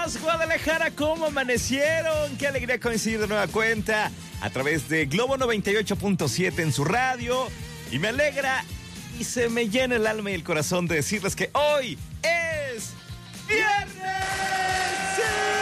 días, Guadalajara, ¿cómo amanecieron? Qué alegría coincidir de nueva cuenta a través de Globo 98.7 en su radio. Y me alegra y se me llena el alma y el corazón de decirles que hoy es viernes. ¡Sí!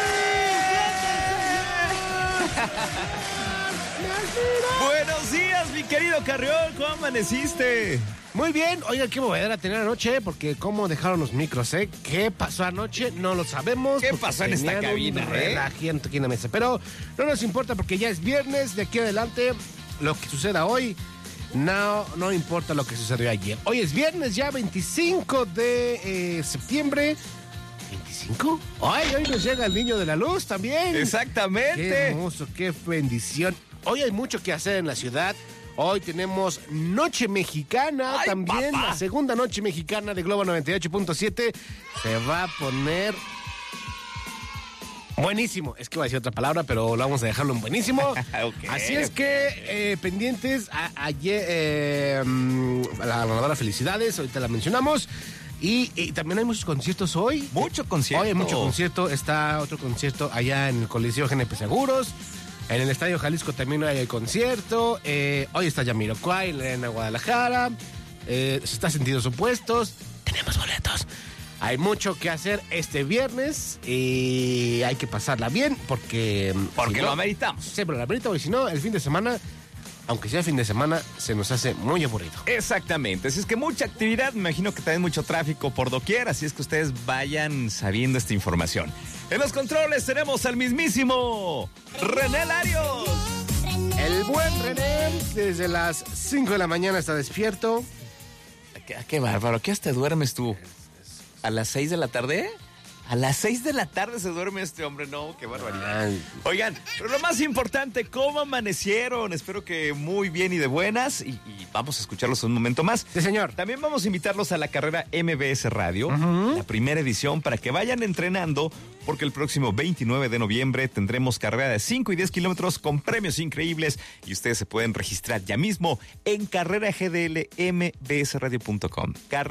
Buenos días, mi querido Carrión, ¿cómo amaneciste? Muy bien, oiga, qué movedera tener anoche, porque cómo dejaron los micros, ¿eh? ¿Qué pasó anoche? No lo sabemos. ¿Qué pasó en esta cabina, relajamiento aquí en la mesa, pero no nos importa porque ya es viernes, de aquí adelante, lo que suceda hoy, no importa lo que sucedió ayer. Hoy es viernes ya, 25 de septiembre. ¿25? ¡Ay, hoy nos llega el niño de la luz también! Exactamente. ¡Qué hermoso, qué bendición! Hoy hay mucho que hacer en la ciudad. Hoy tenemos Noche Mexicana. ¡Ay, también papá! La segunda Noche Mexicana de Globo 98.7 se va a poner buenísimo. Es que iba a decir otra palabra, pero lo vamos a dejarlo en buenísimo. Okay, Así es que pendientes ayer la ganadora, felicidades, ahorita la mencionamos. Y también hay muchos conciertos hoy. Mucho concierto. Hoy hay mucho concierto. Está otro concierto allá en el Coliseo GNP Seguros. En el Estadio Jalisco también hay el concierto. Hoy está Jamiroquai en la Arena Guadalajara. Se está Sentidos Opuestos. Tenemos boletos. Hay mucho que hacer este viernes y hay que pasarla bien porque Porque si lo no, ameritamos. Sí, pero lo ameritamos. Y si no, el fin de semana, aunque sea fin de semana, se nos hace muy aburrido. Exactamente, así es que mucha actividad, me imagino que también mucho tráfico por doquier, así es que ustedes vayan sabiendo esta información. En los controles tenemos al mismísimo René Larios. El buen René, desde las 5 de la mañana está despierto. Qué bárbaro, ¿qué hasta duermes tú? ¿A las 6 de la tarde? A las 6 de la tarde se duerme este hombre, no, qué barbaridad. Oigan, pero lo más importante, ¿cómo amanecieron? Espero que muy bien y de buenas, y vamos a escucharlos un momento más. Sí, señor. También vamos a invitarlos a la carrera MBS Radio, la primera edición, para que vayan entrenando, porque el próximo 29 de noviembre tendremos carrera de 5 y 10 kilómetros con premios increíbles, y ustedes se pueden registrar ya mismo en carreragdlmbsradio.com,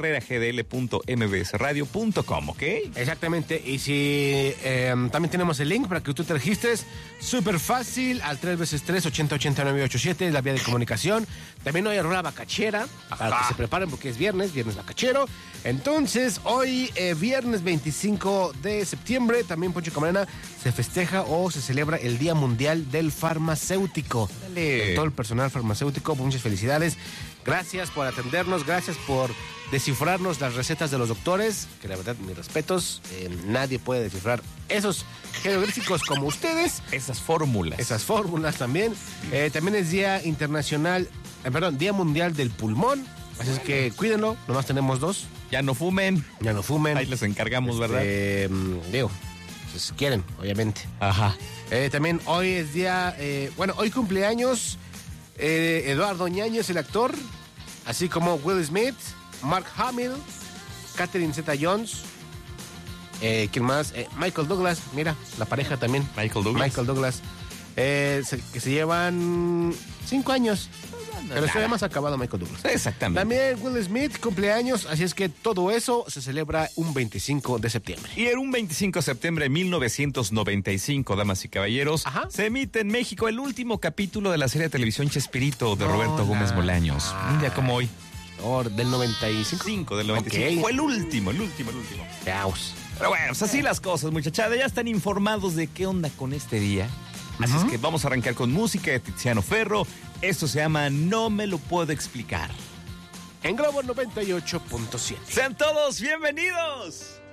carreragdl.mbsradio.com, ¿ok? Exactamente. Y si también tenemos el link para que tú te registres, súper fácil, al 3x3 808987, es la vía de comunicación. También hoy arroba bacachera, para que se preparen porque es viernes bacachero. Entonces, hoy viernes 25 de septiembre, también Poncho Camarena, se festeja o se celebra el Día Mundial del Farmacéutico. Dale. Todo el personal farmacéutico, muchas felicidades. Gracias por atendernos, gracias por descifrarnos las recetas de los doctores, que la verdad, mis respetos, nadie puede descifrar esos jeroglíficos como ustedes. Esas fórmulas. Esas fórmulas también. También es Día Internacional, Día Mundial del Pulmón, así es que cuídenlo, nomás tenemos 2. Ya no fumen. Ya no fumen. Ahí les encargamos, ¿verdad? Digo, si quieren, obviamente. Ajá. También hoy es día, hoy cumpleaños Eduardo Ñañez, el actor, así como Will Smith, Mark Hamill, Catherine Zeta-Jones, ¿quién más? Michael Douglas, mira, la pareja también. Michael Douglas. Que se llevan 5 años. Pero se ve más acabado Michael Douglas. Exactamente. También Will Smith, cumpleaños, así es que todo eso se celebra un 25 de septiembre. Y en un 25 de septiembre de 1995, damas y caballeros, se emite en México el último capítulo de la serie de televisión Chespirito de Roberto Gómez Bolaños. Un día como hoy. Del 95. Del 95. Okay. Fue el último. Yaus. Pero bueno, pues así las cosas, muchachada. Ya están informados de qué onda con este día. Así es que vamos a arrancar con música de Tiziano Ferro. Esto se llama No me lo puedo explicar. En Globo 98.7. Sean todos bienvenidos.